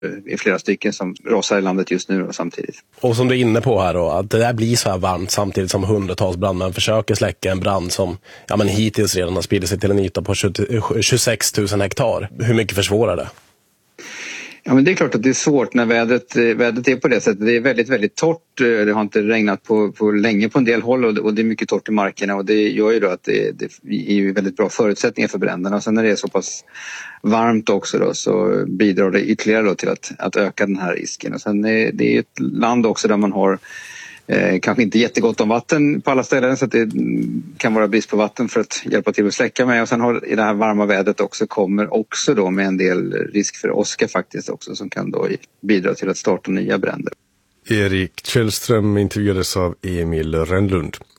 är flera stycken som rasar i landet just nu då, samtidigt. Och som du är inne på här då, att det där blir så här varmt samtidigt som hundratals brandmän försöker släcka en brand som hittills redan har spridit sig till en yta på 26 000 hektar. Hur mycket försvårar det? Ja, men det är klart att det är svårt när vädret är på det sättet. Det är väldigt, väldigt torrt. Det har inte regnat på länge på en del håll och det är mycket torrt i markerna och det gör ju då att det är ju väldigt bra förutsättningar för bränderna. Och sen när det är så pass varmt också då, så bidrar det ytterligare då till att öka den här risken. Och sen det är ett land också där man har kanske inte jättegott om vatten på alla ställen, så att det kan vara brist på vatten för att hjälpa till att släcka med. Och sen har i det här varma vädret också kommer också då med en del risk för åska faktiskt också, som kan då bidra till att starta nya bränder. Erik Källström intervjuades av Emil Rönnlund.